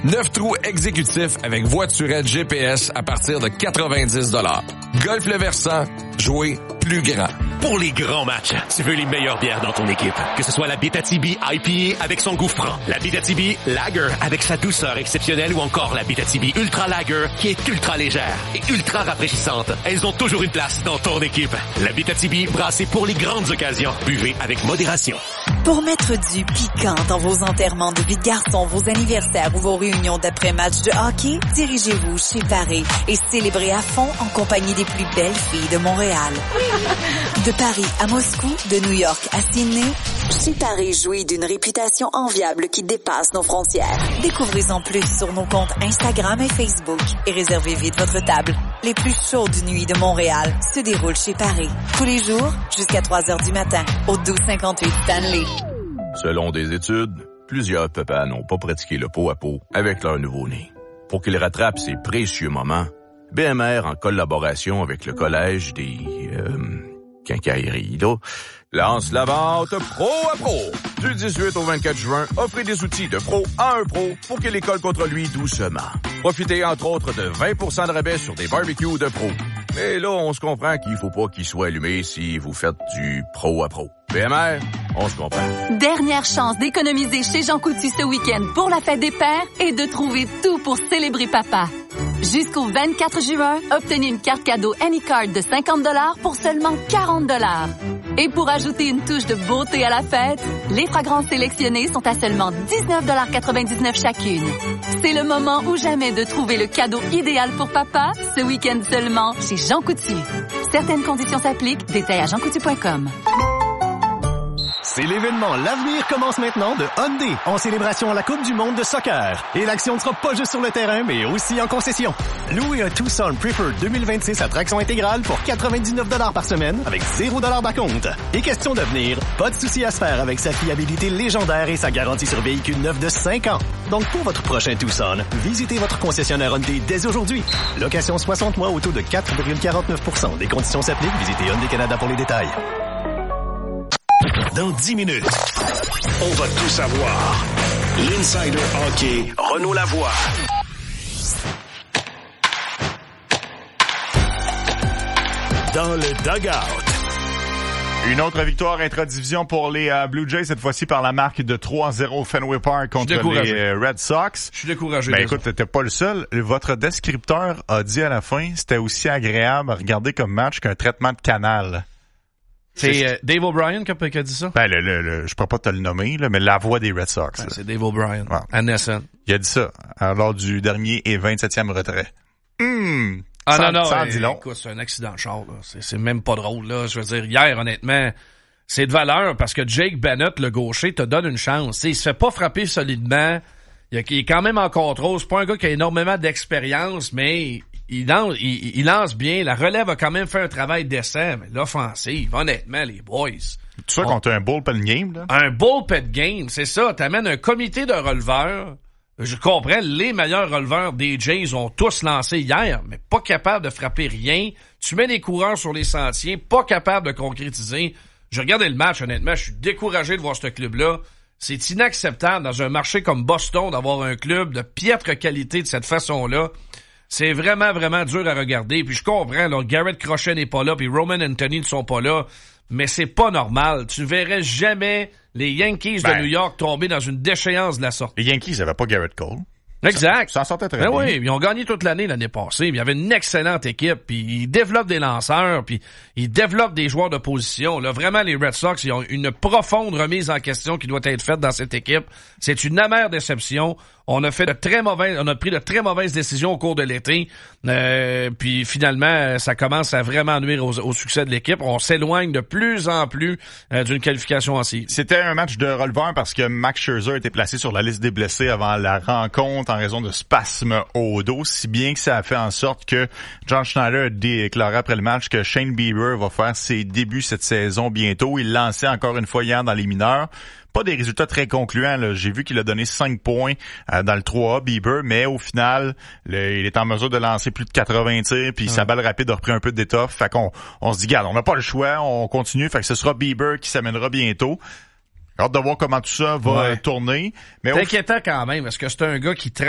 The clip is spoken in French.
9 trous exécutifs avec voiturette GPS à partir de 90 $. Golf Le Versant, jouer plus grand. Pour les grands matchs, tu veux les meilleures bières dans ton équipe. Que ce soit la Abitibi IPA avec son goût franc, la Abitibi Lager avec sa douceur exceptionnelle ou encore la Abitibi Ultra Lager qui est ultra légère et ultra rafraîchissante. Elles ont toujours une place dans ton équipe. La Abitibi brassée pour les grandes occasions. Buvez avec modération. Pour mettre du piquant dans vos enterrements de vie de garçon, vos anniversaires ou vos réunions d'après-match de hockey, dirigez-vous chez Paris et célébrez à fond en compagnie des plus belles filles de Montréal. De Paris à Moscou, de New York à Sydney, chez Paris jouit d'une réputation enviable qui dépasse nos frontières. Découvrez-en plus sur nos comptes Instagram et Facebook et réservez vite votre table. Les plus chaudes nuits de Montréal se déroulent chez Paris. Tous les jours, jusqu'à 3 heures du matin, au 1258 Stanley. Selon des études, plusieurs papas n'ont pas pratiqué le pot-à-pot avec leur nouveau-né. Pour qu'ils rattrapent ces précieux moments, BMR, en collaboration avec le Collège des... quincailleries, là, lance la vente Pro à Pro. Du 18 au 24 juin, offrez des outils de pro à un pro pour qu'il les colle contre lui doucement. Profitez entre autres de 20% de rabais sur des barbecues de pro. Mais là, on se comprend qu'il faut pas qu'il soit allumé si vous faites du pro à pro. BMR, on se comprend. Dernière chance d'économiser chez Jean Coutu ce week-end pour la fête des pères et de trouver tout pour célébrer papa. Jusqu'au 24 juin, obtenez une carte cadeau Anycard de 50 $ pour seulement 40 $. Et pour ajouter une touche de beauté à la fête, les fragrances sélectionnées sont à seulement 19,99 $ chacune. C'est le moment ou jamais de trouver le cadeau idéal pour papa, ce week-end seulement chez Jean Coutu. Certaines conditions s'appliquent, détails à jeancoutu.com. C'est l'événement L'Avenir commence maintenant de Hyundai en célébration à la Coupe du monde de soccer. Et l'action ne sera pas juste sur le terrain, mais aussi en concession. Louez un Tucson Preferred 2026 à traction intégrale pour 99 $ par semaine avec 0 $ d'acompte. Et question d'avenir, pas de souci à se faire avec sa fiabilité légendaire et sa garantie sur véhicule neuf de 5 ans. Donc pour votre prochain Tucson, visitez votre concessionnaire Hyundai dès aujourd'hui. Location 60 mois au taux de 4,49 %. Des conditions s'appliquent, visitez Hyundai Canada pour les détails. Dans 10 minutes, on va tout savoir. L'Insider Hockey, Renaud Lavoie. Dans le dugout. Une autre victoire intra-division pour les Blue Jays, cette fois-ci par la marque de 3-0 Fenway Park contre les Red Sox. Je suis découragé. Ben écoute, t'étais pas le seul. Votre descripteur a dit à la fin, c'était aussi agréable à regarder comme match qu'un traitement de canal. C'est Dave O'Brien qui a dit ça? Ben, je pourrais pas te le nommer, là, mais la voix des Red Sox. Ben, c'est Dave O'Brien. Ouais. À Nesson. Il a dit ça lors du dernier et 27e retrait. Non, dit long. Écoute, c'est un accident de char, là. C'est même pas drôle, là. Je veux dire, hier, honnêtement, c'est de valeur parce que Jake Bennett, le gaucher, te donne une chance. T'sais, il se fait pas frapper solidement. Il est quand même en contrôle. C'est pas un gars qui a énormément d'expérience, mais il lance bien. La relève a quand même fait un travail décent. Mais l'offensive, honnêtement, les boys. Tu sais qu'on a un bullpen game, là? Un bullpen game, c'est ça. T'amènes un comité de releveurs. Je comprends, les meilleurs releveurs des Jays ont tous lancé hier, mais pas capable de frapper rien. Tu mets les coureurs sur les sentiers, pas capable de concrétiser. Je regardais le match, honnêtement, je suis découragé de voir ce club-là. C'est inacceptable dans un marché comme Boston d'avoir un club de piètre qualité de cette façon-là. C'est vraiment, vraiment dur à regarder. Puis je comprends, là, Garrett Crochet n'est pas là, puis Roman Anthony ne sont pas là, mais c'est pas normal. Tu verrais jamais les Yankees de New York tomber dans une déchéance de la sorte. Les Yankees n'avaient pas Garrett Cole. Exact. Ça en sortait très bien. Oui, ils ont gagné toute l'année passée. Il y avait une excellente équipe. Puis ils développent des lanceurs. Puis ils développent des joueurs de position. Là, vraiment, les Red Sox, ils ont une profonde remise en question qui doit être faite dans cette équipe. C'est une amère déception. On a pris de très mauvaises décisions au cours de l'été. Puis finalement, ça commence à vraiment nuire au succès de l'équipe. On s'éloigne de plus en plus d'une qualification en série. C'était un match de releveur parce que Max Scherzer a été placé sur la liste des blessés avant la rencontre en raison de spasmes au dos, si bien que ça a fait en sorte que John Schneider a déclaré après le match que Shane Bieber va faire ses débuts cette saison bientôt. Il lançait encore une fois hier dans les mineurs. Pas des résultats très concluants, là. J'ai vu qu'il a donné 5 points dans le 3A, Bieber, mais au final, il est en mesure de lancer plus de 80 tirs, puis sa balle rapide a repris un peu d'étoffe. Fait qu'on se dit, regarde, on n'a pas le choix, on continue. Fait que ce sera Bieber qui s'amènera bientôt. Hâte de voir comment tout ça va tourner. Mais c'est inquiétant quand même, parce que c'est un gars qui